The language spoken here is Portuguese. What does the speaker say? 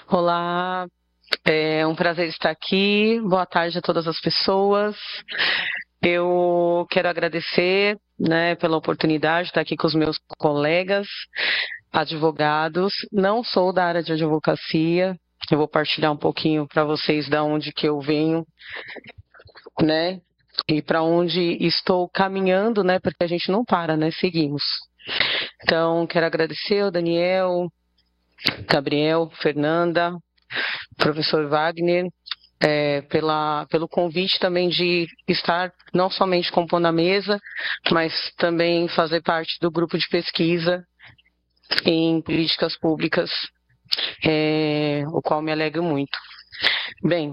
Olá, é um prazer estar aqui. Boa tarde a todas as pessoas. Eu quero agradecer, né, pela oportunidade de estar aqui com os meus colegas, advogados. Não sou da área de advocacia. Eu vou partilhar um pouquinho para vocês da onde que eu venho, né, e para onde estou caminhando, né, porque a gente não para, né, seguimos. Então, quero agradecer ao Daniel, Gabriel, Fernanda, professor Wagner, pelo convite também de estar não somente compondo a mesa, mas também fazer parte do grupo de pesquisa em políticas públicas, o qual me alegro muito. Bem,